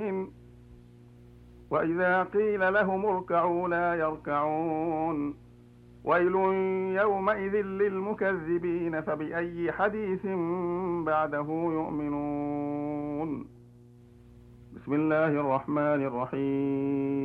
وإذا قيل لهم اركعوا لا يركعون ويل يومئذ للمكذبين فبأي حديث بعده يؤمنون. بسم الله الرحمن الرحيم.